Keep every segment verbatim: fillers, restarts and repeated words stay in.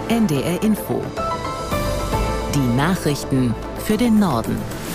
N D R Info. Die Nachrichten für den Norden.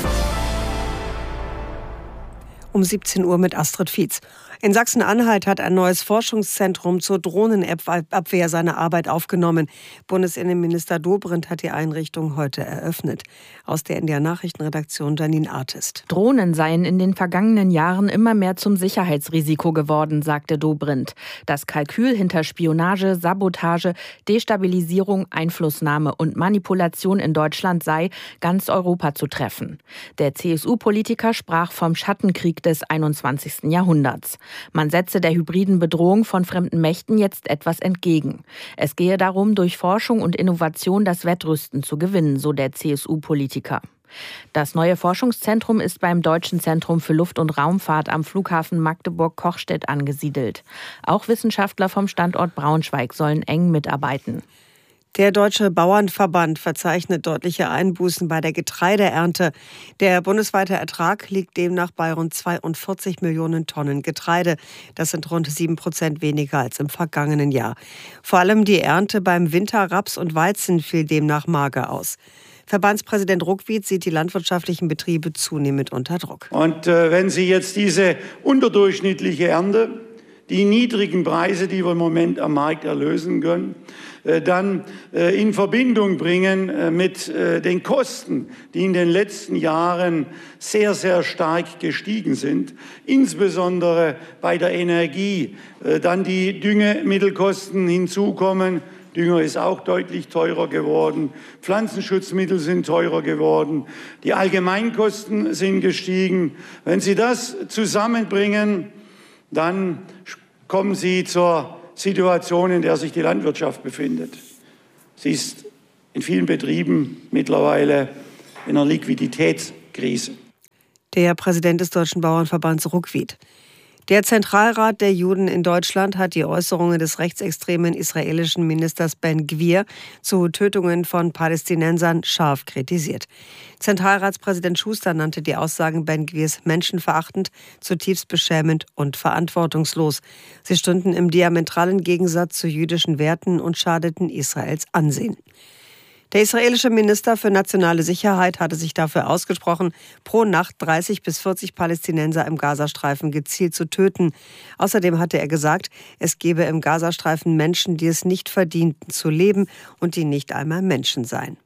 Um siebzehn Uhr mit Astrid Fietz. In Sachsen-Anhalt hat ein neues Forschungszentrum zur Drohnenabwehr seine Arbeit aufgenommen. Bundesinnenminister Dobrindt hat die Einrichtung heute eröffnet. Aus der N D R-Nachrichtenredaktion Janine Artist. Drohnen seien in den vergangenen Jahren immer mehr zum Sicherheitsrisiko geworden, sagte Dobrindt. Das Kalkül hinter Spionage, Sabotage, Destabilisierung, Einflussnahme und Manipulation in Deutschland sei, ganz Europa zu treffen. Der C S U-Politiker sprach vom Schattenkrieg des einundzwanzigsten Jahrhunderts. Man setze der hybriden Bedrohung von fremden Mächten jetzt etwas entgegen. Es gehe darum, durch Forschung und Innovation das Wettrüsten zu gewinnen, so der C S U-Politiker. Das neue Forschungszentrum ist beim Deutschen Zentrum für Luft- und Raumfahrt am Flughafen Magdeburg-Kochstedt angesiedelt. Auch Wissenschaftler vom Standort Braunschweig sollen eng mitarbeiten. Der Deutsche Bauernverband verzeichnet deutliche Einbußen bei der Getreideernte. Der bundesweite Ertrag liegt demnach bei rund zweiundvierzig Millionen Tonnen Getreide. Das sind rund sieben Prozent weniger als im vergangenen Jahr. Vor allem die Ernte beim Winterraps und Weizen fiel demnach mager aus. Verbandspräsident Ruckwied sieht die landwirtschaftlichen Betriebe zunehmend unter Druck. Und äh, wenn Sie jetzt diese unterdurchschnittliche Ernte, die niedrigen Preise, die wir im Moment am Markt erlösen können, dann in Verbindung bringen mit den Kosten, die in den letzten Jahren sehr, sehr stark gestiegen sind, insbesondere bei der Energie, dann die Düngemittelkosten hinzukommen. Dünger ist auch deutlich teurer geworden, Pflanzenschutzmittel sind teurer geworden, die Allgemeinkosten sind gestiegen. Wenn Sie das zusammenbringen, dann kommen Sie zur Situation, in der sich die Landwirtschaft befindet. Sie ist in vielen Betrieben mittlerweile in einer Liquiditätskrise. Der Präsident des Deutschen Bauernverbands Ruckwied. Der Zentralrat der Juden in Deutschland hat die Äußerungen des rechtsextremen israelischen Ministers Ben Gvir zu Tötungen von Palästinensern scharf kritisiert. Zentralratspräsident Schuster nannte die Aussagen Ben Gvirs menschenverachtend, zutiefst beschämend und verantwortungslos. Sie stünden im diametralen Gegensatz zu jüdischen Werten und schadeten Israels Ansehen. Der israelische Minister für nationale Sicherheit hatte sich dafür ausgesprochen, pro Nacht dreißig bis vierzig Palästinenser im Gazastreifen gezielt zu töten. Außerdem hatte er gesagt, es gebe im Gazastreifen Menschen, die es nicht verdienten zu leben und die nicht einmal Menschen seien.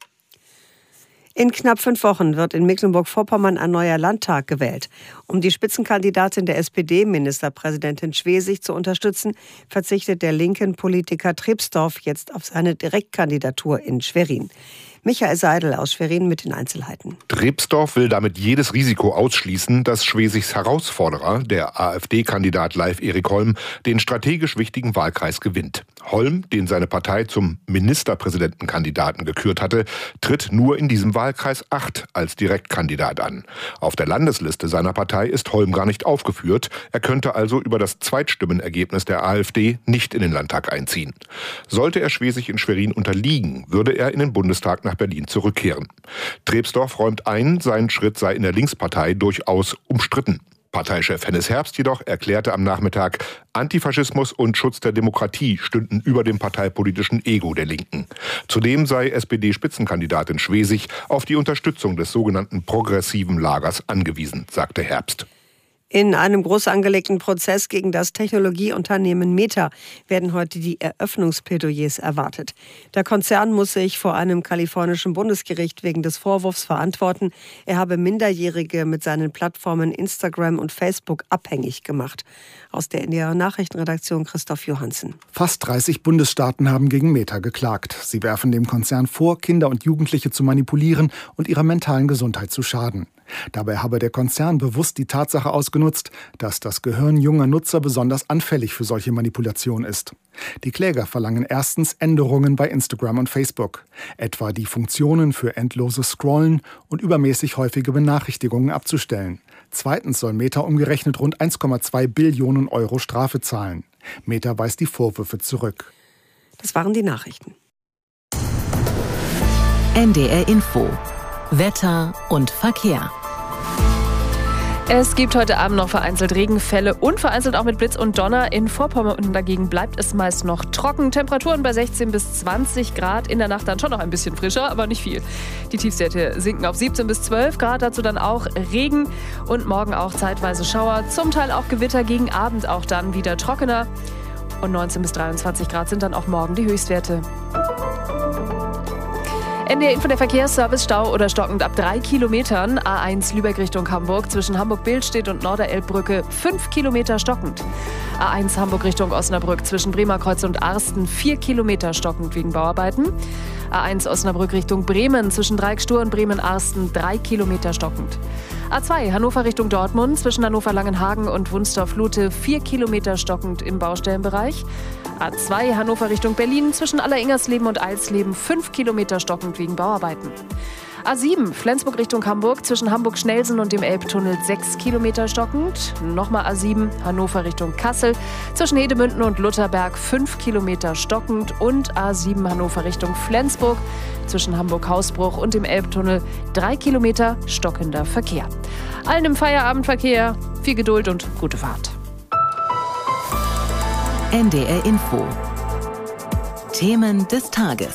In knapp fünf Wochen wird in Mecklenburg-Vorpommern ein neuer Landtag gewählt. Um die Spitzenkandidatin der S P D, Ministerpräsidentin Schwesig, zu unterstützen, verzichtet der linken Politiker Trepsdorf jetzt auf seine Direktkandidatur in Schwerin. Michael Seidel aus Schwerin mit den Einzelheiten. Trepsdorf will damit jedes Risiko ausschließen, dass Schwesigs Herausforderer, der AfD-Kandidat Leif Erik Holm, den strategisch wichtigen Wahlkreis gewinnt. Holm, den seine Partei zum Ministerpräsidentenkandidaten gekürt hatte, tritt nur in diesem Wahlkreis acht als Direktkandidat an. Auf der Landesliste seiner Partei ist Holm gar nicht aufgeführt. Er könnte also über das Zweitstimmenergebnis der AfD nicht in den Landtag einziehen. Sollte er Schwesig in Schwerin unterliegen, würde er in den Bundestag nach Berlin zurückkehren. Trepsdorf räumt ein, sein Schritt sei in der Linkspartei durchaus umstritten. Parteichef Hennes Herbst jedoch erklärte am Nachmittag, Antifaschismus und Schutz der Demokratie stünden über dem parteipolitischen Ego der Linken. Zudem sei S P D-Spitzenkandidatin Schwesig auf die Unterstützung des sogenannten progressiven Lagers angewiesen, sagte Herbst. In einem groß angelegten Prozess gegen das Technologieunternehmen Meta werden heute die Eröffnungsplädoyers erwartet. Der Konzern muss sich vor einem kalifornischen Bundesgericht wegen des Vorwurfs verantworten, er habe Minderjährige mit seinen Plattformen Instagram und Facebook abhängig gemacht. Aus der N D R-Nachrichtenredaktion Christoph Johansen. Fast dreißig Bundesstaaten haben gegen Meta geklagt. Sie werfen dem Konzern vor, Kinder und Jugendliche zu manipulieren und ihrer mentalen Gesundheit zu schaden. Dabei habe der Konzern bewusst die Tatsache ausgenutzt, dass das Gehirn junger Nutzer besonders anfällig für solche Manipulationen ist. Die Kläger verlangen erstens Änderungen bei Instagram und Facebook, etwa die Funktionen für endloses Scrollen und übermäßig häufige Benachrichtigungen abzustellen. Zweitens soll Meta umgerechnet rund eins Komma zwei Billionen Euro Strafe zahlen. Meta weist die Vorwürfe zurück. Das waren die Nachrichten. N D R Info. Wetter und Verkehr. Es gibt heute Abend noch vereinzelt Regenfälle und vereinzelt auch mit Blitz und Donner. In Vorpommern dagegen bleibt es meist noch trocken. Temperaturen bei sechzehn bis zwanzig Grad. In der Nacht dann schon noch ein bisschen frischer, aber nicht viel. Die Tiefstwerte sinken auf siebzehn bis zwölf Grad. Dazu dann auch Regen und morgen auch zeitweise Schauer. Zum Teil auch Gewitter, gegen Abend auch dann wieder trockener. Und neunzehn bis dreiundzwanzig Grad sind dann auch morgen die Höchstwerte. N D R Info, der Verkehrsservice, Stau oder stockend ab drei Kilometern. A eins Lübeck Richtung Hamburg, zwischen Hamburg-Billstedt und Norderelbbrücke fünf Kilometer stockend. A eins Hamburg Richtung Osnabrück, zwischen Bremerkreuz und Arsten vier Kilometer stockend wegen Bauarbeiten. A eins Osnabrück Richtung Bremen, zwischen Dreieckstur und Bremen-Arsten drei Kilometer stockend. A zwei Hannover Richtung Dortmund, zwischen Hannover-Langenhagen und Wunstorf-Lute vier Kilometer stockend im Baustellenbereich. A zwei Hannover Richtung Berlin, zwischen Alleringsersleben und Eilsleben fünf Kilometer stockend wegen Bauarbeiten. A sieben Flensburg Richtung Hamburg, zwischen Hamburg-Schnelsen und dem Elbtunnel sechs Kilometer stockend. Nochmal A sieben Hannover Richtung Kassel, zwischen Hedemünden und Lutherberg fünf Kilometer stockend. Und A sieben Hannover Richtung Flensburg, zwischen Hamburg-Hausbruch und dem Elbtunnel drei Kilometer stockender Verkehr. Allen im Feierabendverkehr viel Geduld und gute Fahrt. N D R Info. Themen des Tages.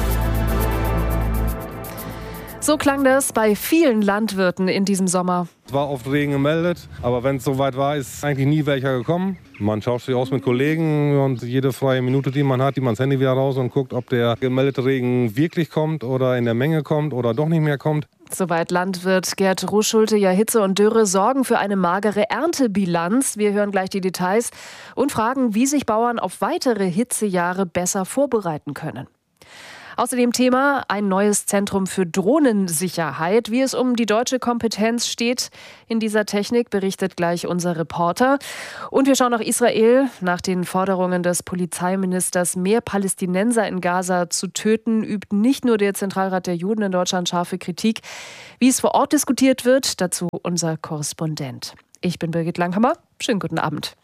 So klang das bei vielen Landwirten in diesem Sommer. Es war oft Regen gemeldet, aber wenn es soweit war, ist eigentlich nie welcher gekommen. Man tauscht sich aus mit Kollegen und jede freie Minute, die man hat, die man das Handy wieder raus und guckt, ob der gemeldete Regen wirklich kommt oder in der Menge kommt oder doch nicht mehr kommt. Soweit Landwirt Gerd Ruschulte. Ja, Hitze und Dürre sorgen für eine magere Erntebilanz. Wir hören gleich die Details und fragen, wie sich Bauern auf weitere Hitzejahre besser vorbereiten können. Außerdem Thema ein neues Zentrum für Drohnensicherheit. Wie es um die deutsche Kompetenz steht in dieser Technik, berichtet gleich unser Reporter. Und wir schauen nach Israel. Nach den Forderungen des Polizeiministers, mehr Palästinenser in Gaza zu töten, übt nicht nur der Zentralrat der Juden in Deutschland scharfe Kritik. Wie es vor Ort diskutiert wird, dazu unser Korrespondent. Ich bin Birgit Langhammer. Schönen guten Abend.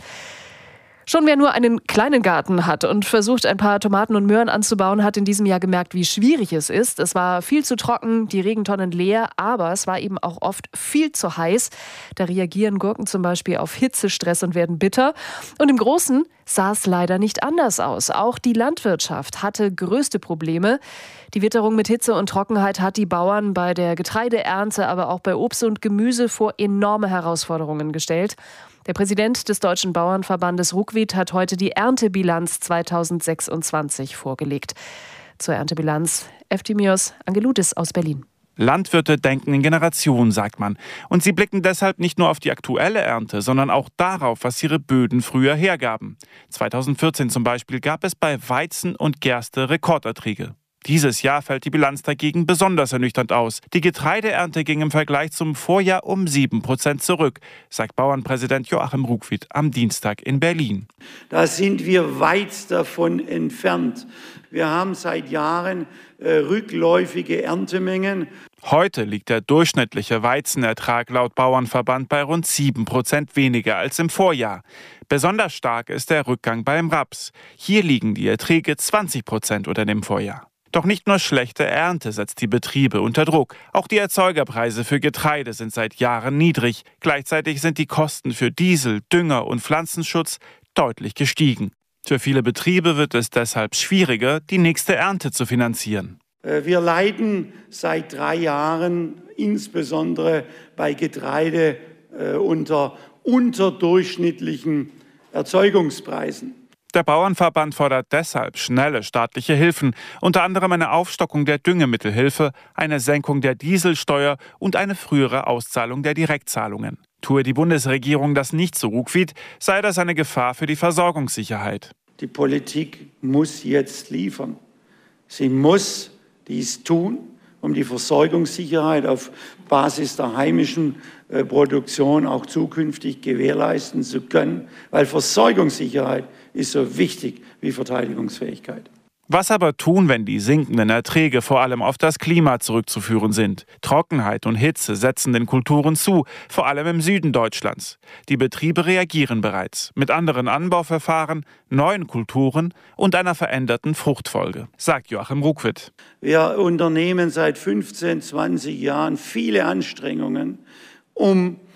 Schon wer nur einen kleinen Garten hat und versucht, ein paar Tomaten und Möhren anzubauen, hat in diesem Jahr gemerkt, wie schwierig es ist. Es war viel zu trocken, die Regentonnen leer, aber es war eben auch oft viel zu heiß. Da reagieren Gurken zum Beispiel auf Hitzestress und werden bitter. Und im Großen sah es leider nicht anders aus. Auch die Landwirtschaft hatte größte Probleme. Die Witterung mit Hitze und Trockenheit hat die Bauern bei der Getreideernte, aber auch bei Obst und Gemüse vor enorme Herausforderungen gestellt. Der Präsident des Deutschen Bauernverbandes Ruckwied hat heute die Erntebilanz zweitausendsechsundzwanzig vorgelegt. Zur Erntebilanz Eftimios Angeloudis aus Berlin. Landwirte denken in Generationen, sagt man. Und sie blicken deshalb nicht nur auf die aktuelle Ernte, sondern auch darauf, was ihre Böden früher hergaben. zweitausendvierzehn zum Beispiel gab es bei Weizen und Gerste Rekorderträge. Dieses Jahr fällt die Bilanz dagegen besonders ernüchternd aus. Die Getreideernte ging im Vergleich zum Vorjahr um sieben Prozent zurück, sagt Bauernpräsident Joachim Ruckwied am Dienstag in Berlin. Da sind wir weit davon entfernt. Wir haben seit Jahren äh, rückläufige Erntemengen. Heute liegt der durchschnittliche Weizenertrag laut Bauernverband bei rund sieben Prozent weniger als im Vorjahr. Besonders stark ist der Rückgang beim Raps. Hier liegen die Erträge zwanzig Prozent unter dem Vorjahr. Doch nicht nur schlechte Ernte setzt die Betriebe unter Druck. Auch die Erzeugerpreise für Getreide sind seit Jahren niedrig. Gleichzeitig sind die Kosten für Diesel, Dünger und Pflanzenschutz deutlich gestiegen. Für viele Betriebe wird es deshalb schwieriger, die nächste Ernte zu finanzieren. Wir leiden seit drei Jahren insbesondere bei Getreide äh, unter unterdurchschnittlichen Erzeugungspreisen. Der Bauernverband fordert deshalb schnelle staatliche Hilfen, unter anderem eine Aufstockung der Düngemittelhilfe, eine Senkung der Dieselsteuer und eine frühere Auszahlung der Direktzahlungen. Tue die Bundesregierung das nicht, so Ruckwied, sei das eine Gefahr für die Versorgungssicherheit. Die Politik muss jetzt liefern. Sie muss dies tun, um die Versorgungssicherheit auf Basis der heimischen äh, Produktion auch zukünftig gewährleisten zu können, weil Versorgungssicherheit ist so wichtig wie Verteidigungsfähigkeit. Was aber tun, wenn die sinkenden Erträge vor allem auf das Klima zurückzuführen sind? Trockenheit und Hitze setzen den Kulturen zu, vor allem im Süden Deutschlands. Die Betriebe reagieren bereits mit anderen Anbauverfahren, neuen Kulturen und einer veränderten Fruchtfolge, sagt Joachim Ruckwied. Wir unternehmen seit fünfzehn, zwanzig Jahren viele Anstrengungen, um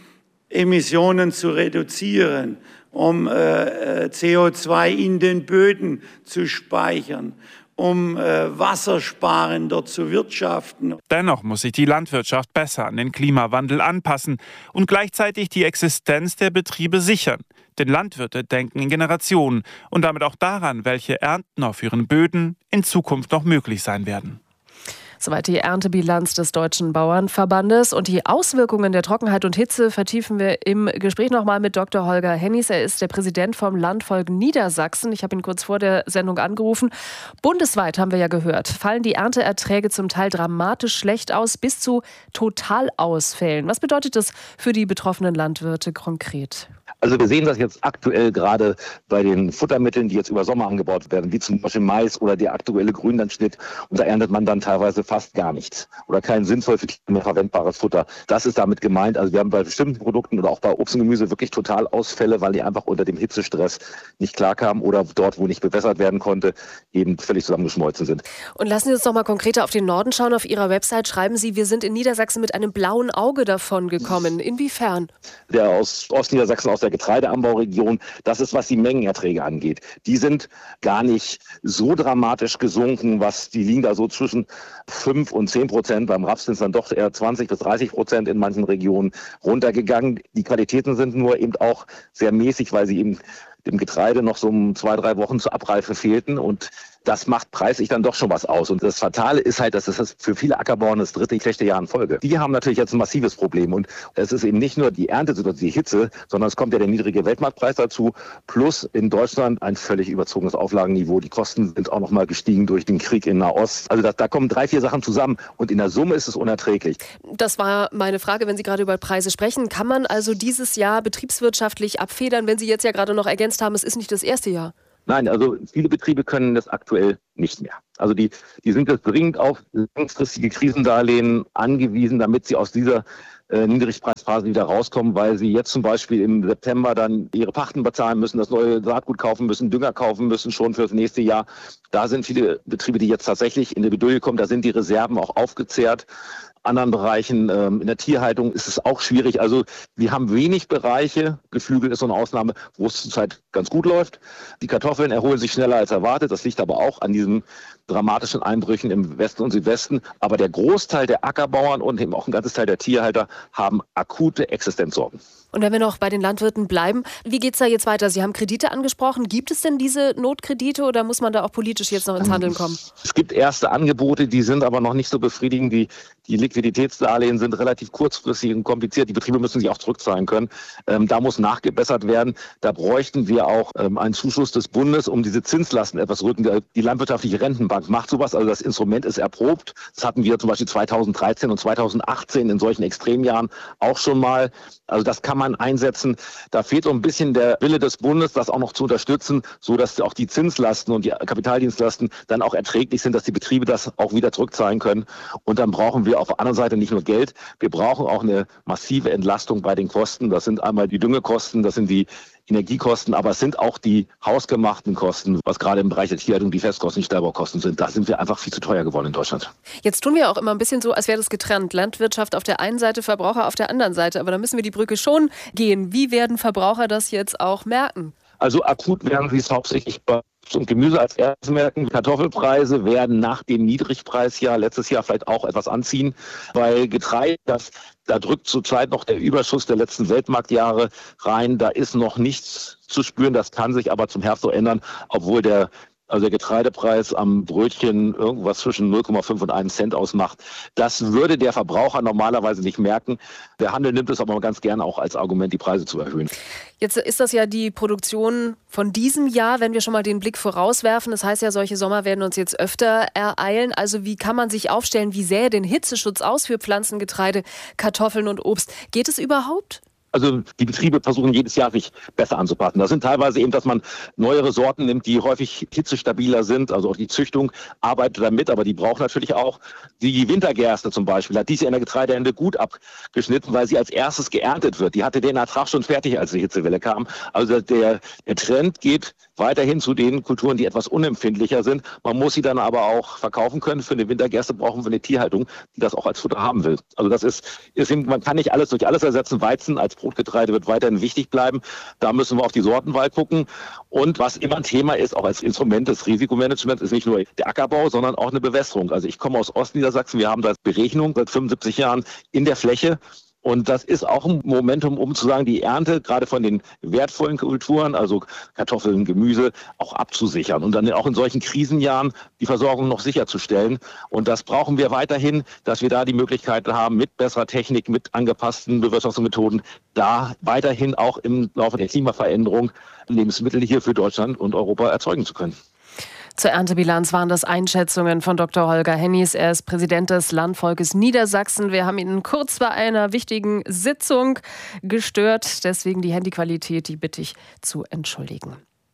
Emissionen zu reduzieren, um äh, C O zwei in den Böden zu speichern, um äh, wassersparender zu wirtschaften. Dennoch muss sich die Landwirtschaft besser an den Klimawandel anpassen und gleichzeitig die Existenz der Betriebe sichern. Denn Landwirte denken in Generationen und damit auch daran, welche Ernten auf ihren Böden in Zukunft noch möglich sein werden. Soweit die Erntebilanz des Deutschen Bauernverbandes. Und die Auswirkungen der Trockenheit und Hitze vertiefen wir im Gespräch nochmal mit Doktor Holger Hennies. Er ist der Präsident vom Landvolk Niedersachsen. Ich habe ihn kurz vor der Sendung angerufen. Bundesweit, haben wir ja gehört, fallen die Ernteerträge zum Teil dramatisch schlecht aus, bis zu Totalausfällen. Was bedeutet das für die betroffenen Landwirte konkret? Also wir sehen das jetzt aktuell gerade bei den Futtermitteln, die jetzt über Sommer angebaut werden, wie zum Beispiel Mais oder der aktuelle Grünlandschnitt. Und da erntet man dann teilweise fast gar nichts oder kein sinnvoll für mehr verwendbares Futter. Das ist damit gemeint. Also wir haben bei bestimmten Produkten oder auch bei Obst und Gemüse wirklich Totalausfälle, weil die einfach unter dem Hitzestress nicht klarkamen oder dort, wo nicht bewässert werden konnte, eben völlig zusammengeschmolzen sind. Und lassen Sie uns noch mal konkreter auf den Norden schauen. Auf Ihrer Website schreiben Sie, wir sind in Niedersachsen mit einem blauen Auge davon gekommen. Inwiefern? Der aus Ostniedersachsen, aus der Getreideanbauregion, das ist, was die Mengenerträge angeht. Die sind gar nicht so dramatisch gesunken, was die liegen da so zwischen fünf und zehn Prozent. Beim Raps sind es dann doch eher zwanzig bis dreißig Prozent in manchen Regionen runtergegangen. Die Qualitäten sind nur eben auch sehr mäßig, weil sie eben dem Getreide noch so um zwei, drei Wochen zur Abreife fehlten. Und das macht preislich dann doch schon was aus. Und das Fatale ist halt, dass das für viele Ackerbauern das dritte schlechte Jahr in Folge. Die haben natürlich jetzt ein massives Problem. Und es ist eben nicht nur die Erntesituation, die Hitze, sondern es kommt ja der niedrige Weltmarktpreis dazu. Plus in Deutschland ein völlig überzogenes Auflagenniveau. Die Kosten sind auch noch mal gestiegen durch den Krieg in Nahost. Also da, da kommen drei, vier Sachen zusammen. Und in der Summe ist es unerträglich. Das war meine Frage, wenn Sie gerade über Preise sprechen. Kann man also dieses Jahr betriebswirtschaftlich abfedern, wenn Sie jetzt ja gerade noch ergänzt haben, es ist nicht das erste Jahr? Nein, also viele Betriebe können das aktuell nicht mehr. Also die, die sind jetzt dringend auf langfristige Krisendarlehen angewiesen, damit sie aus dieser äh, Niedrigpreisphase wieder rauskommen, weil sie jetzt zum Beispiel im September dann ihre Pachten bezahlen müssen, das neue Saatgut kaufen müssen, Dünger kaufen müssen schon für das nächste Jahr. Da sind viele Betriebe, die jetzt tatsächlich in die Bedouille kommen, da sind die Reserven auch aufgezehrt. Anderen Bereichen, ähm, in der Tierhaltung ist es auch schwierig. Also wir haben wenig Bereiche, Geflügel ist so eine Ausnahme, wo es zurzeit ganz gut läuft. Die Kartoffeln erholen sich schneller als erwartet. Das liegt aber auch an diesen dramatischen Einbrüchen im Westen und Südwesten. Aber der Großteil der Ackerbauern und eben auch ein ganzes Teil der Tierhalter haben akute Existenzsorgen. Und wenn wir noch bei den Landwirten bleiben, wie geht es da jetzt weiter? Sie haben Kredite angesprochen. Gibt es denn diese Notkredite oder muss man da auch politisch jetzt noch ins Handeln kommen? Es gibt erste Angebote, die sind aber noch nicht so befriedigend. Die, die Liquiditätsdarlehen sind relativ kurzfristig und kompliziert. Die Betriebe müssen sich auch zurückzahlen können. Ähm, da muss nachgebessert werden. Da bräuchten wir auch ähm, einen Zuschuss des Bundes, um diese Zinslasten etwas rücken. Die landwirtschaftliche Rentenbank macht sowas. Also das Instrument ist erprobt. Das hatten wir zum Beispiel zweitausenddreizehn und zweitausendachtzehn in solchen Extremjahren auch schon mal. Also das kann man einsetzen. Da fehlt so ein bisschen der Wille des Bundes, das auch noch zu unterstützen, so dass auch die Zinslasten und die Kapitaldienstlasten dann auch erträglich sind, dass die Betriebe das auch wieder zurückzahlen können. Und dann brauchen wir auf der anderen Seite nicht nur Geld, wir brauchen auch eine massive Entlastung bei den Kosten. Das sind einmal die Düngekosten, das sind die Energiekosten, aber es sind auch die hausgemachten Kosten, was gerade im Bereich der Tierhaltung die Festkosten, die Stellbaukosten sind. Da sind wir einfach viel zu teuer geworden in Deutschland. Jetzt tun wir auch immer ein bisschen so, als wäre das getrennt. Landwirtschaft auf der einen Seite, Verbraucher auf der anderen Seite. Aber da müssen wir die Brücke schon gehen. Wie werden Verbraucher das jetzt auch merken? Also akut werden sie es hauptsächlich bei Obst und Gemüse als erstes merken. Kartoffelpreise werden nach dem Niedrigpreisjahr letztes Jahr vielleicht auch etwas anziehen. Bei Getreide, das, da drückt zurzeit noch der Überschuss der letzten Weltmarktjahre rein. Da ist noch nichts zu spüren. Das kann sich aber zum Herbst so ändern, obwohl der Also der Getreidepreis am Brötchen irgendwas zwischen null Komma fünf und einem Cent ausmacht. Das würde der Verbraucher normalerweise nicht merken. Der Handel nimmt es aber ganz gerne auch als Argument, die Preise zu erhöhen. Jetzt ist das ja die Produktion von diesem Jahr, wenn wir schon mal den Blick vorauswerfen. Das heißt ja, solche Sommer werden uns jetzt öfter ereilen. Also wie kann man sich aufstellen? Wie sähe denn Hitzeschutz aus für Pflanzen, Getreide, Kartoffeln und Obst? Geht es überhaupt? Also die Betriebe versuchen jedes Jahr sich besser anzupassen. Das sind teilweise eben, dass man neuere Sorten nimmt, die häufig hitzestabiler sind. Also auch die Züchtung arbeitet damit, aber die braucht natürlich auch die Wintergerste zum Beispiel. Hat diese in der Getreideernte gut abgeschnitten, weil sie als erstes geerntet wird. Die hatte den Ertrag schon fertig, als die Hitzewelle kam. Also der, der Trend geht weiterhin zu den Kulturen, die etwas unempfindlicher sind. Man muss sie dann aber auch verkaufen können. Für eine Wintergerste brauchen wir eine Tierhaltung, die das auch als Futter haben will. Also das ist, ist man kann nicht alles durch alles ersetzen. Weizen als Weißbrotgetreide wird weiterhin wichtig bleiben. Da müssen wir auf die Sortenwahl gucken. Und was immer ein Thema ist, auch als Instrument des Risikomanagements, ist nicht nur der Ackerbau, sondern auch eine Bewässerung. Also ich komme aus Ostniedersachsen, wir haben da Berechnung seit fünfundsiebzig Jahren in der Fläche. Und das ist auch ein Momentum, um zu sagen, die Ernte gerade von den wertvollen Kulturen, also Kartoffeln, Gemüse, auch abzusichern und dann auch in solchen Krisenjahren die Versorgung noch sicherzustellen. Und das brauchen wir weiterhin, dass wir da die Möglichkeit haben, mit besserer Technik, mit angepassten Bewirtschaftungsmethoden, da weiterhin auch im Laufe der Klimaveränderung Lebensmittel hier für Deutschland und Europa erzeugen zu können. Zur Erntebilanz waren das Einschätzungen von Doktor Holger Hennies. Er ist Präsident des Landvolkes Niedersachsen. Wir haben ihn kurz bei einer wichtigen Sitzung gestört. Deswegen die Handyqualität, die bitte ich zu entschuldigen.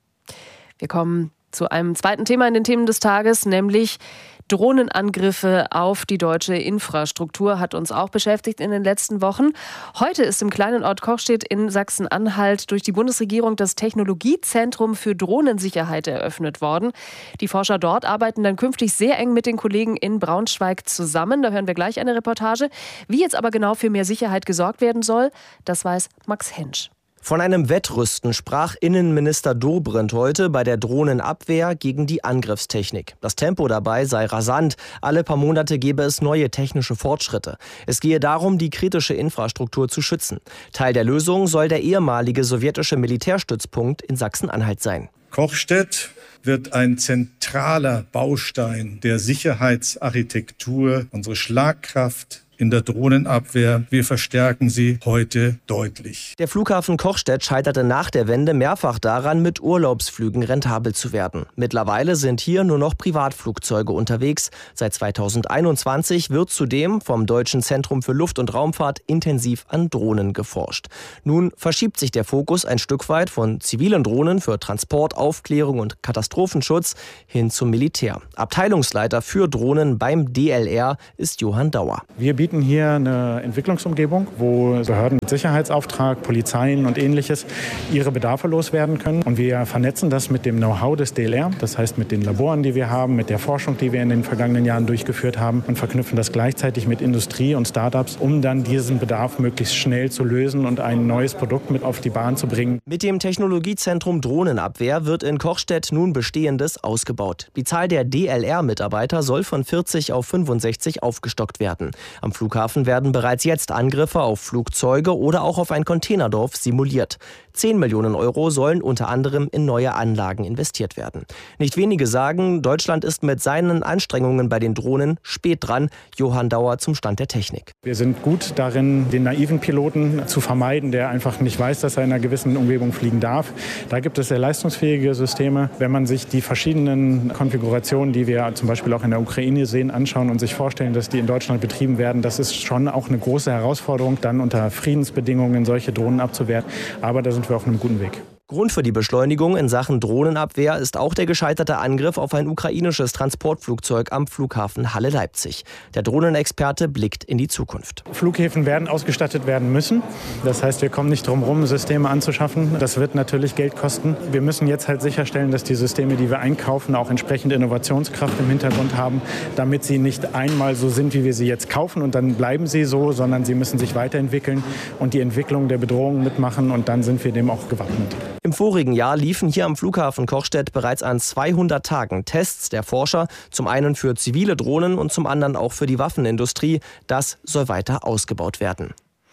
Wir kommen zu einem zweiten Thema in den Themen des Tages, nämlich Drohnenangriffe auf die deutsche Infrastruktur hat uns auch beschäftigt in den letzten Wochen. Heute ist im kleinen Ort Kochstedt in Sachsen-Anhalt durch die Bundesregierung das Technologiezentrum für Drohnensicherheit eröffnet worden. Die Forscher dort arbeiten dann künftig sehr eng mit den Kollegen in Braunschweig zusammen. Da hören wir gleich eine Reportage. Wie jetzt aber genau für mehr Sicherheit gesorgt werden soll, das weiß Max Hensch. Von einem Wettrüsten sprach Innenminister Dobrindt heute bei der Drohnenabwehr gegen die Angriffstechnik. Das Tempo dabei sei rasant. Alle paar Monate gebe es neue technische Fortschritte. Es gehe darum, die kritische Infrastruktur zu schützen. Teil der Lösung soll der ehemalige sowjetische Militärstützpunkt in Sachsen-Anhalt sein. Kochstedt wird ein zentraler Baustein der Sicherheitsarchitektur, unsere Schlagkraft in der Drohnenabwehr. Wir verstärken sie heute deutlich. Der Flughafen Kochstedt scheiterte nach der Wende mehrfach daran, mit Urlaubsflügen rentabel zu werden. Mittlerweile sind hier nur noch Privatflugzeuge unterwegs. Seit zweitausendeinundzwanzig wird zudem vom Deutschen Zentrum für Luft- und Raumfahrt intensiv an Drohnen geforscht. Nun verschiebt sich der Fokus ein Stück weit von zivilen Drohnen für Transport, Aufklärung und Katastrophenschutz hin zum Militär. Abteilungsleiter für Drohnen beim D L R ist Johann Dauer. Wir bieten hier eine Entwicklungsumgebung, wo Behörden mit Sicherheitsauftrag, Polizeien und Ähnliches ihre Bedarfe loswerden können. Und wir vernetzen das mit dem Know-how des D L R, das heißt mit den Laboren, die wir haben, mit der Forschung, die wir in den vergangenen Jahren durchgeführt haben und verknüpfen das gleichzeitig mit Industrie und Startups, um dann diesen Bedarf möglichst schnell zu lösen und ein neues Produkt mit auf die Bahn zu bringen. Mit dem Technologiezentrum Drohnenabwehr wird in Kochstedt nun Bestehendes ausgebaut. Die Zahl der D L R-Mitarbeiter soll von vierzig auf fünfundsechzig aufgestockt werden. Am Flughafen werden bereits jetzt Angriffe auf Flugzeuge oder auch auf ein Containerdorf simuliert. zehn Millionen Euro sollen unter anderem in neue Anlagen investiert werden. Nicht wenige sagen, Deutschland ist mit seinen Anstrengungen bei den Drohnen spät dran. Johann Dauer zum Stand der Technik. Wir sind gut darin, den naiven Piloten zu vermeiden, der einfach nicht weiß, dass er in einer gewissen Umgebung fliegen darf. Da gibt es sehr leistungsfähige Systeme. Wenn man sich die verschiedenen Konfigurationen, die wir zum Beispiel auch in der Ukraine sehen, anschauen und sich vorstellen, dass die in Deutschland betrieben werden, das ist schon auch eine große Herausforderung, dann unter Friedensbedingungen solche Drohnen abzuwehren. Aber da sind wir auf einem guten Weg. Grund für die Beschleunigung in Sachen Drohnenabwehr ist auch der gescheiterte Angriff auf ein ukrainisches Transportflugzeug am Flughafen Halle-Leipzig. Der Drohnenexperte blickt in die Zukunft. Flughäfen werden ausgestattet werden müssen. Das heißt, wir kommen nicht drum herum, Systeme anzuschaffen. Das wird natürlich Geld kosten. Wir müssen jetzt halt sicherstellen, dass die Systeme, die wir einkaufen, auch entsprechend Innovationskraft im Hintergrund haben, damit sie nicht einmal so sind, wie wir sie jetzt kaufen und dann bleiben sie so, sondern sie müssen sich weiterentwickeln und die Entwicklung der Bedrohung mitmachen und dann sind wir dem auch gewappnet. Im vorigen Jahr liefen hier am Flughafen Kochstedt bereits an zweihundert Tagen Tests der Forscher, zum einen für zivile Drohnen und zum anderen auch für die Waffenindustrie. Das soll weiter ausgebaut werden.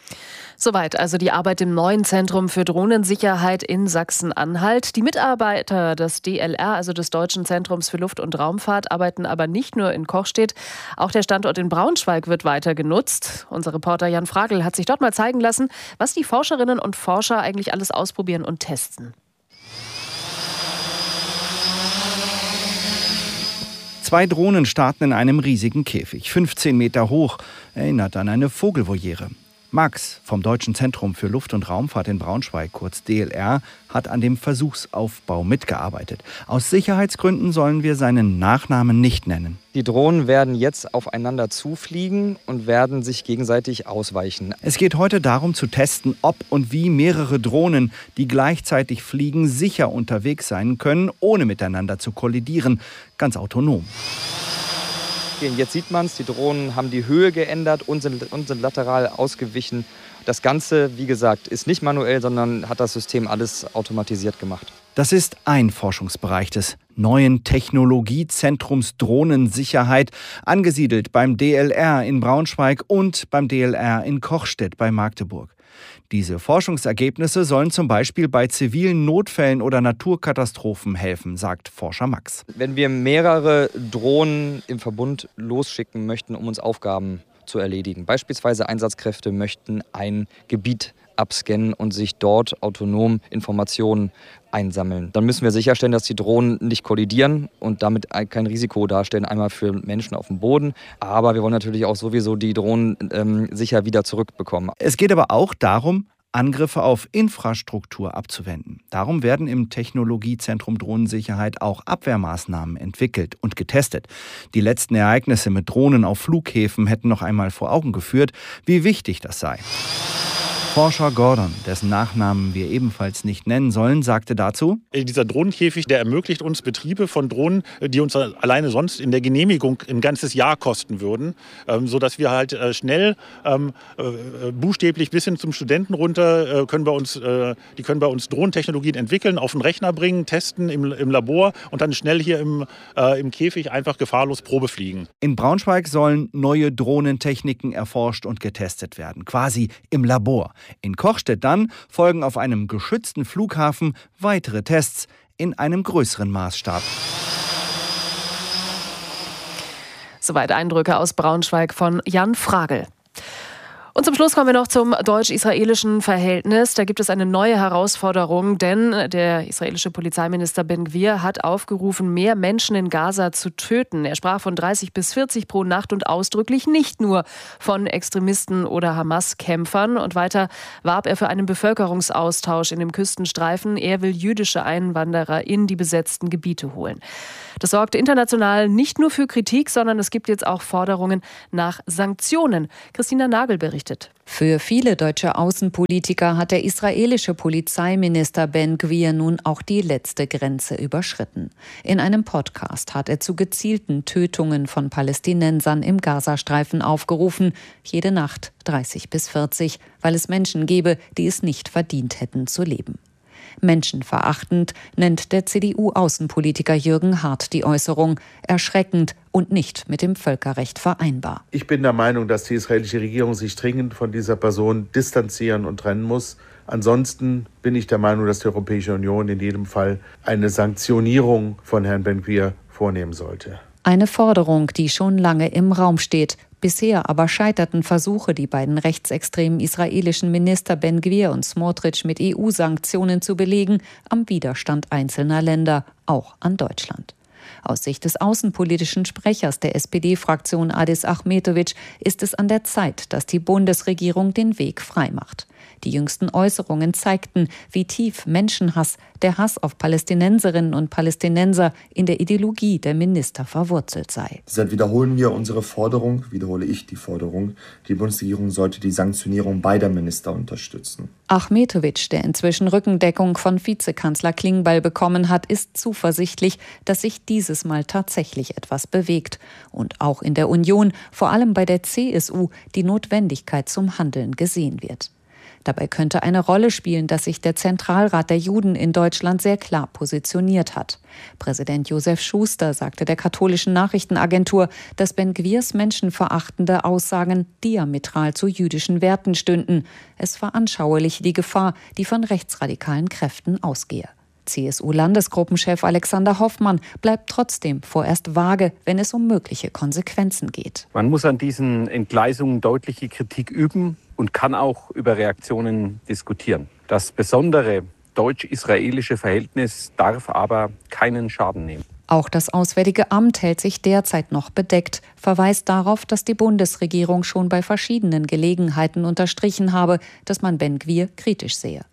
Soweit also die Arbeit im neuen Zentrum für Drohnensicherheit in Sachsen-Anhalt. Die Mitarbeiter des D L R, also des Deutschen Zentrums für Luft- und Raumfahrt, arbeiten aber nicht nur in Kochstedt. Auch der Standort in Braunschweig wird weiter genutzt. Unser Reporter Jan Fragel hat sich dort mal zeigen lassen, was die Forscherinnen und Forscher eigentlich alles ausprobieren und testen. Zwei Drohnen starten in einem riesigen Käfig, fünfzehn Meter hoch, erinnert an eine Vogelvoliere. Max vom Deutschen Zentrum für Luft- und Raumfahrt in Braunschweig, kurz D L R, hat an dem Versuchsaufbau mitgearbeitet. Aus Sicherheitsgründen sollen wir seinen Nachnamen nicht nennen. Die Drohnen werden jetzt aufeinander zufliegen und werden sich gegenseitig ausweichen. Es geht heute darum zu testen, ob und wie mehrere Drohnen, die gleichzeitig fliegen, sicher unterwegs sein können, ohne miteinander zu kollidieren, ganz autonom. losgehen. Jetzt sieht man es, die Drohnen haben die Höhe geändert und sind, und sind lateral ausgewichen. Das Ganze, wie gesagt, ist nicht manuell, sondern hat das System alles automatisiert gemacht. Das ist ein Forschungsbereich des neuen Technologiezentrums Drohnensicherheit, angesiedelt beim D L R in Braunschweig und beim D L R in Kochstedt bei Magdeburg. Diese Forschungsergebnisse sollen zum Beispiel bei zivilen Notfällen oder Naturkatastrophen helfen, sagt Forscher Max. Wenn wir mehrere Drohnen im Verbund losschicken möchten, um uns Aufgaben zu erledigen, beispielsweise Einsatzkräfte möchten ein Gebiet abscannen und sich dort autonom Informationen einsammeln. Dann müssen wir sicherstellen, dass die Drohnen nicht kollidieren und damit kein Risiko darstellen, einmal für Menschen auf dem Boden. Aber wir wollen natürlich auch sowieso die Drohnen ähm, sicher wieder zurückbekommen. Es geht aber auch darum, Angriffe auf Infrastruktur abzuwenden. Darum werden im Technologiezentrum Drohnensicherheit auch Abwehrmaßnahmen entwickelt und getestet. Die letzten Ereignisse mit Drohnen auf Flughäfen hätten noch einmal vor Augen geführt, wie wichtig das sei. Forscher Gordon, dessen Nachnamen wir ebenfalls nicht nennen sollen, sagte dazu: Dieser Drohnenkäfig, der ermöglicht uns Betriebe von Drohnen, die uns alleine sonst in der Genehmigung ein ganzes Jahr kosten würden, sodass wir halt schnell, buchstäblich bis hin zum Studenten runter, können wir uns, die können bei uns Drohnentechnologien entwickeln, auf den Rechner bringen, testen im, im Labor und dann schnell hier im, im Käfig einfach gefahrlos Probe fliegen. In Braunschweig sollen neue Drohnentechniken erforscht und getestet werden, quasi im Labor. In Kochstedt dann folgen auf einem geschützten Flughafen weitere Tests in einem größeren Maßstab. Soweit Eindrücke aus Braunschweig von Jan Fragel. Und zum Schluss kommen wir noch zum deutsch-israelischen Verhältnis. Da gibt es eine neue Herausforderung, denn der israelische Polizeiminister Ben Gvir hat aufgerufen, mehr Menschen in Gaza zu töten. Er sprach von dreißig bis vierzig pro Nacht und ausdrücklich nicht nur von Extremisten oder Hamas-Kämpfern. Und weiter warb er für einen Bevölkerungsaustausch in dem Küstenstreifen. Er will jüdische Einwanderer in die besetzten Gebiete holen. Das sorgt international nicht nur für Kritik, sondern es gibt jetzt auch Forderungen nach Sanktionen. Christina Nagel berichtet. Für viele deutsche Außenpolitiker hat der israelische Polizeiminister Ben Gvir nun auch die letzte Grenze überschritten. In einem Podcast hat er zu gezielten Tötungen von Palästinensern im Gazastreifen aufgerufen, jede Nacht dreißig bis vierzig, weil es Menschen gebe, die es nicht verdient hätten zu leben. Menschenverachtend nennt der C D U-Außenpolitiker Jürgen Hart die Äußerung, erschreckend und nicht mit dem Völkerrecht vereinbar. Ich bin der Meinung, dass die israelische Regierung sich dringend von dieser Person distanzieren und trennen muss. Ansonsten bin ich der Meinung, dass die Europäische Union in jedem Fall eine Sanktionierung von Herrn Ben Gvir vornehmen sollte. Eine Forderung, die schon lange im Raum steht. Bisher aber scheiterten Versuche, die beiden rechtsextremen israelischen Minister Ben Gvir und Smotrich mit E U-Sanktionen zu belegen, am Widerstand einzelner Länder, auch an Deutschland. Aus Sicht des außenpolitischen Sprechers der S P D-Fraktion Adis Achmetovic ist es an der Zeit, dass die Bundesregierung den Weg freimacht. Die jüngsten Äußerungen zeigten, wie tief Menschenhass, der Hass auf Palästinenserinnen und Palästinenser in der Ideologie der Minister verwurzelt sei. Deshalb wiederholen wir unsere Forderung, wiederhole ich die Forderung, die Bundesregierung sollte die Sanktionierung beider Minister unterstützen. Achmetovic, der inzwischen Rückendeckung von Vizekanzler Klingbeil bekommen hat, ist zuversichtlich, dass sich dieses Mal tatsächlich etwas bewegt. Und auch in der Union, vor allem bei der C S U, die Notwendigkeit zum Handeln gesehen wird. Dabei könnte eine Rolle spielen, dass sich der Zentralrat der Juden in Deutschland sehr klar positioniert hat. Präsident Josef Schuster sagte der katholischen Nachrichtenagentur, dass Ben Gvirs menschenverachtende Aussagen diametral zu jüdischen Werten stünden. Es veranschauliche die Gefahr, die von rechtsradikalen Kräften ausgehe. C S U-Landesgruppenchef Alexander Hoffmann bleibt trotzdem vorerst vage, wenn es um mögliche Konsequenzen geht. Man muss an diesen Entgleisungen deutliche Kritik üben und kann auch über Reaktionen diskutieren. Das besondere deutsch-israelische Verhältnis darf aber keinen Schaden nehmen. Auch das Auswärtige Amt hält sich derzeit noch bedeckt, verweist darauf, dass die Bundesregierung schon bei verschiedenen Gelegenheiten unterstrichen habe, dass man Ben Gvir kritisch sehe.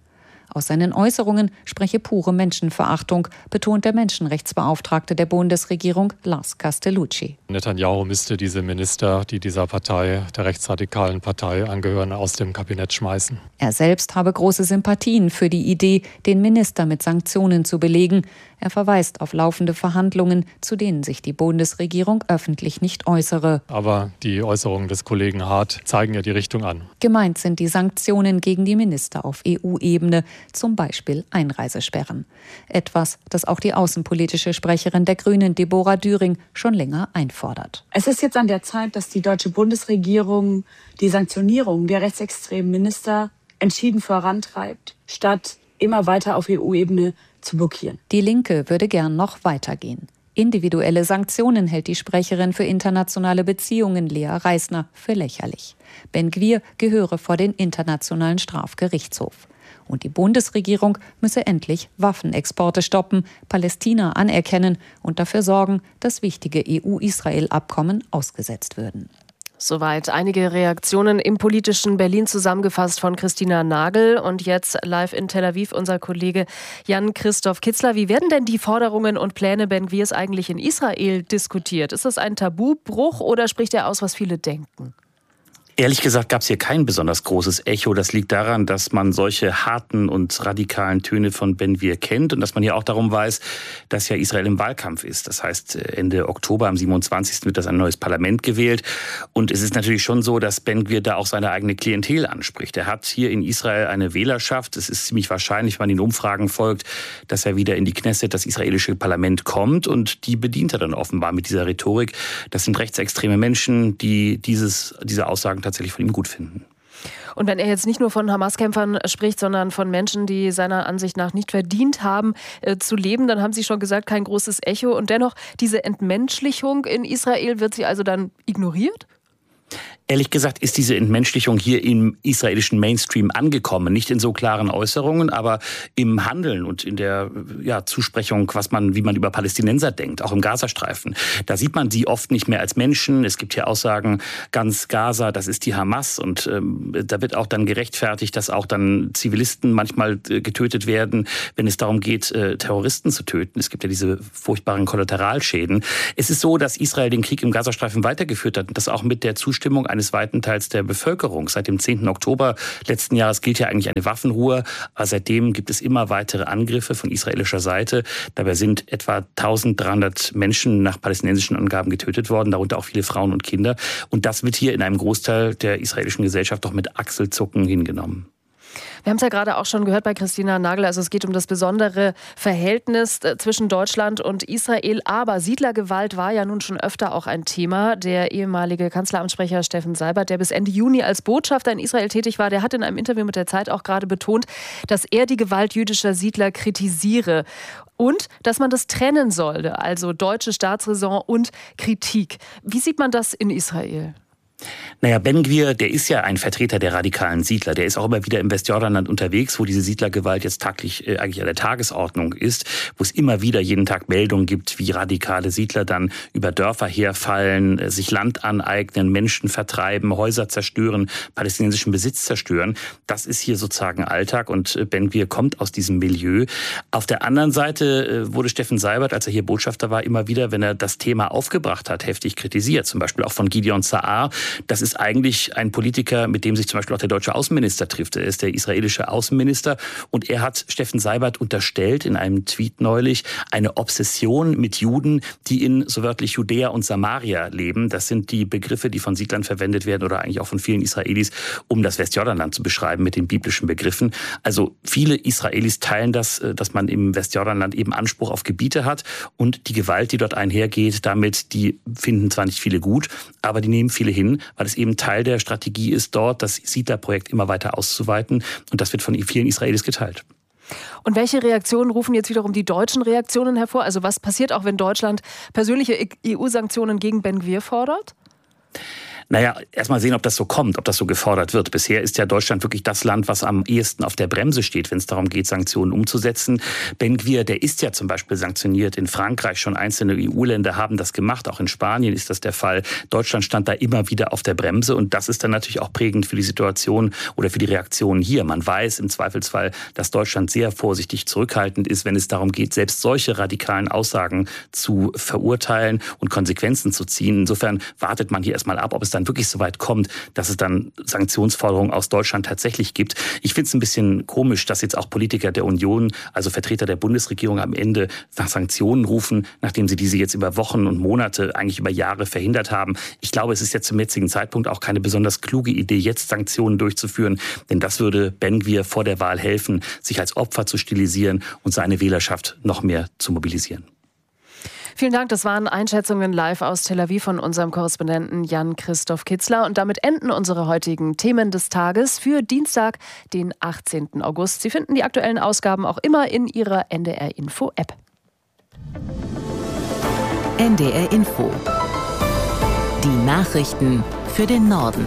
Aus seinen Äußerungen spreche pure Menschenverachtung, betont der Menschenrechtsbeauftragte der Bundesregierung Lars Castellucci. Netanyahu müsste diese Minister, die dieser Partei, der rechtsradikalen Partei angehören, aus dem Kabinett schmeißen. Er selbst habe große Sympathien für die Idee, den Minister mit Sanktionen zu belegen. Er verweist auf laufende Verhandlungen, zu denen sich die Bundesregierung öffentlich nicht äußere. Aber die Äußerungen des Kollegen Hart zeigen ja die Richtung an. Gemeint sind die Sanktionen gegen die Minister auf E U-Ebene, zum Beispiel Einreisesperren. Etwas, das auch die außenpolitische Sprecherin der Grünen, Deborah Düring, schon länger einfordert. Es ist jetzt an der Zeit, dass die deutsche Bundesregierung die Sanktionierung der rechtsextremen Minister entschieden vorantreibt, statt immer weiter auf E U-Ebene zu blockieren. Die Linke würde gern noch weitergehen. Individuelle Sanktionen hält die Sprecherin für internationale Beziehungen Lea Reisner für lächerlich. Ben-Gvir gehöre vor den Internationalen Strafgerichtshof. Und die Bundesregierung müsse endlich Waffenexporte stoppen, Palästina anerkennen und dafür sorgen, dass wichtige E U-Israel-Abkommen ausgesetzt würden. Soweit einige Reaktionen im politischen Berlin zusammengefasst von Christina Nagel. Und jetzt live in Tel Aviv unser Kollege Jan-Christoph Kitzler. Wie werden denn die Forderungen und Pläne Ben-Gvirs eigentlich in Israel diskutiert? Ist das ein Tabubruch oder spricht er aus, was viele denken? Ehrlich gesagt gab es hier kein besonders großes Echo. Das liegt daran, dass man solche harten und radikalen Töne von Ben-Gvir kennt und dass man hier auch darum weiß, dass ja Israel im Wahlkampf ist. Das heißt, Ende Oktober, am siebenundzwanzigsten wird das ein neues Parlament gewählt. Und es ist natürlich schon so, dass Ben-Gvir da auch seine eigene Klientel anspricht. Er hat hier in Israel eine Wählerschaft. Es ist ziemlich wahrscheinlich, wenn man den Umfragen folgt, dass er wieder in die Knesset, das israelische Parlament, kommt. Und die bedient er dann offenbar mit dieser Rhetorik. Das sind rechtsextreme Menschen, die dieses, diese Aussagen tatsächlich von ihm gut finden. Und wenn er jetzt nicht nur von Hamas-Kämpfern spricht, sondern von Menschen, die seiner Ansicht nach nicht verdient haben, äh, zu leben, dann haben Sie schon gesagt, kein großes Echo. Und dennoch, diese Entmenschlichung in Israel, wird sie also dann ignoriert? Ehrlich gesagt ist diese Entmenschlichung hier im israelischen Mainstream angekommen. Nicht in so klaren Äußerungen, aber im Handeln und in der ja, Zusprechung, was man, wie man über Palästinenser denkt, auch im Gazastreifen. Da sieht man sie oft nicht mehr als Menschen. Es gibt hier Aussagen, ganz Gaza, das ist die Hamas. Und ähm, da wird auch dann gerechtfertigt, dass auch dann Zivilisten manchmal äh, getötet werden, wenn es darum geht, äh, Terroristen zu töten. Es gibt ja diese furchtbaren Kollateralschäden. Es ist so, dass Israel den Krieg im Gazastreifen weitergeführt hat und das auch mit der Zustimmung eines weiten Teils der Bevölkerung. Seit dem zehnten Oktober letzten Jahres gilt ja eigentlich eine Waffenruhe, aber seitdem gibt es immer weitere Angriffe von israelischer Seite. Dabei sind etwa eintausenddreihundert Menschen nach palästinensischen Angaben getötet worden, darunter auch viele Frauen und Kinder. Und das wird hier in einem Großteil der israelischen Gesellschaft doch mit Achselzucken hingenommen. Wir haben es ja gerade auch schon gehört bei Christina Nagel, also es geht um das besondere Verhältnis zwischen Deutschland und Israel. Aber Siedlergewalt war ja nun schon öfter auch ein Thema. Der ehemalige Kanzleramtssprecher Steffen Seibert, der bis Ende Juni als Botschafter in Israel tätig war, der hat in einem Interview mit der Zeit auch gerade betont, dass er die Gewalt jüdischer Siedler kritisiere. Und dass man das trennen sollte, also deutsche Staatsräson und Kritik. Wie sieht man das in Israel? Naja, Ben-Gvir, der ist ja ein Vertreter der radikalen Siedler. Der ist auch immer wieder im Westjordanland unterwegs, wo diese Siedlergewalt jetzt taglich äh, eigentlich an der Tagesordnung ist, wo es immer wieder jeden Tag Meldungen gibt, wie radikale Siedler dann über Dörfer herfallen, äh, sich Land aneignen, Menschen vertreiben, Häuser zerstören, palästinensischen Besitz zerstören. Das ist hier sozusagen Alltag und äh, Ben-Gvir kommt aus diesem Milieu. Auf der anderen Seite äh, wurde Steffen Seibert, als er hier Botschafter war, immer wieder, wenn er das Thema aufgebracht hat, heftig kritisiert. Zum Beispiel auch von Gideon Sa'ar. Das ist eigentlich ein Politiker, mit dem sich zum Beispiel auch der deutsche Außenminister trifft. Er ist der israelische Außenminister und er hat Steffen Seibert unterstellt in einem Tweet neulich eine Obsession mit Juden, die in so wörtlich Judäa und Samaria leben. Das sind die Begriffe, die von Siedlern verwendet werden oder eigentlich auch von vielen Israelis, um das Westjordanland zu beschreiben mit den biblischen Begriffen. Also viele Israelis teilen das, dass man im Westjordanland eben Anspruch auf Gebiete hat und die Gewalt, die dort einhergeht, damit, die finden zwar nicht viele gut, aber die nehmen viele hin, weil es eben Teil der Strategie ist, dort das Siedlerprojekt immer weiter auszuweiten. Und das wird von vielen Israelis geteilt. Und welche Reaktionen rufen jetzt wiederum die deutschen Reaktionen hervor? Also was passiert auch, wenn Deutschland persönliche E U-Sanktionen gegen Ben-Gvir fordert? Naja, erstmal sehen, ob das so kommt, ob das so gefordert wird. Bisher ist ja Deutschland wirklich das Land, was am ehesten auf der Bremse steht, wenn es darum geht, Sanktionen umzusetzen. Ben-Gvir, der ist ja zum Beispiel sanktioniert. In Frankreich schon einzelne E U-Länder haben das gemacht. Auch in Spanien ist das der Fall. Deutschland stand da immer wieder auf der Bremse. Und das ist dann natürlich auch prägend für die Situation oder für die Reaktionen hier. Man weiß im Zweifelsfall, dass Deutschland sehr vorsichtig zurückhaltend ist, wenn es darum geht, selbst solche radikalen Aussagen zu verurteilen und Konsequenzen zu ziehen. Insofern wartet man hier erstmal ab, ob es dann wirklich so weit kommt, dass es dann Sanktionsforderungen aus Deutschland tatsächlich gibt. Ich finde es ein bisschen komisch, dass jetzt auch Politiker der Union, also Vertreter der Bundesregierung am Ende nach Sanktionen rufen, nachdem sie diese jetzt über Wochen und Monate, eigentlich über Jahre verhindert haben. Ich glaube, es ist jetzt zum jetzigen Zeitpunkt auch keine besonders kluge Idee, jetzt Sanktionen durchzuführen, denn das würde Ben-Gvir vor der Wahl helfen, sich als Opfer zu stilisieren und seine Wählerschaft noch mehr zu mobilisieren. Vielen Dank, das waren Einschätzungen live aus Tel Aviv von unserem Korrespondenten Jan-Christoph Kitzler. Und damit enden unsere heutigen Themen des Tages für Dienstag, den achtzehnten August. Sie finden die aktuellen Ausgaben auch immer in Ihrer N D R-Info-App. N D R-Info. Die Nachrichten für den Norden.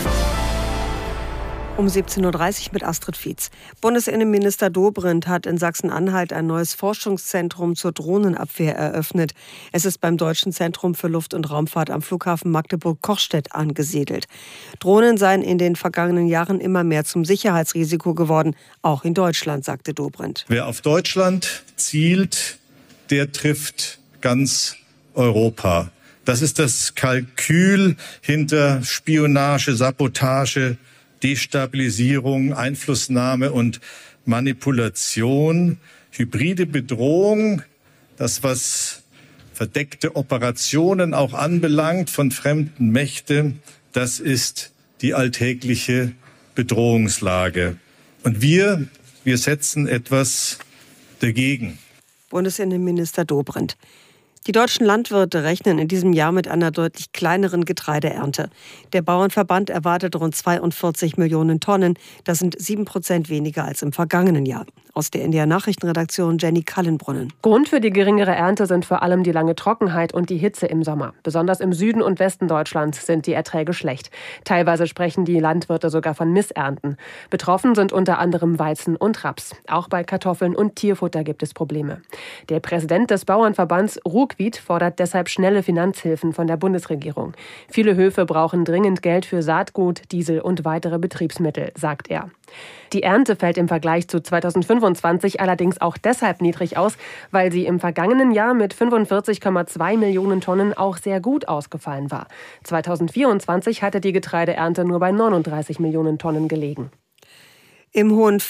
Um siebzehn Uhr dreißig mit Astrid Fietz. Bundesinnenminister Dobrindt hat in Sachsen-Anhalt ein neues Forschungszentrum zur Drohnenabwehr eröffnet. Es ist beim Deutschen Zentrum für Luft- und Raumfahrt am Flughafen Magdeburg-Kochstedt angesiedelt. Drohnen seien in den vergangenen Jahren immer mehr zum Sicherheitsrisiko geworden, auch in Deutschland, sagte Dobrindt. Wer auf Deutschland zielt, der trifft ganz Europa. Das ist das Kalkül hinter Spionage, Sabotage, Destabilisierung, Einflussnahme und Manipulation, hybride Bedrohung, das, was verdeckte Operationen auch anbelangt von fremden Mächten, das ist die alltägliche Bedrohungslage. Und wir, wir setzen etwas dagegen. Bundesinnenminister Dobrindt. Die deutschen Landwirte rechnen in diesem Jahr mit einer deutlich kleineren Getreideernte. Der Bauernverband erwartet rund zweiundvierzig Millionen Tonnen. Das sind sieben Prozent weniger als im vergangenen Jahr. Aus der N D R-Nachrichtenredaktion Jenny Kallenbrunnen. Grund für die geringere Ernte sind vor allem die lange Trockenheit und die Hitze im Sommer. Besonders im Süden und Westen Deutschlands sind die Erträge schlecht. Teilweise sprechen die Landwirte sogar von Missernten. Betroffen sind unter anderem Weizen und Raps. Auch bei Kartoffeln und Tierfutter gibt es Probleme. Der Präsident des Bauernverbands Ruckwied fordert deshalb schnelle Finanzhilfen von der Bundesregierung. Viele Höfe brauchen dringend Geld für Saatgut, Diesel und weitere Betriebsmittel, sagt er. Die Ernte fällt im Vergleich zu zweitausendfünfundzwanzig allerdings auch deshalb niedrig aus, weil sie im vergangenen Jahr mit fünfundvierzig Komma zwei Millionen Tonnen auch sehr gut ausgefallen war. zweitausendvierundzwanzig hatte die Getreideernte nur bei neununddreißig Millionen Tonnen gelegen. Im Hohen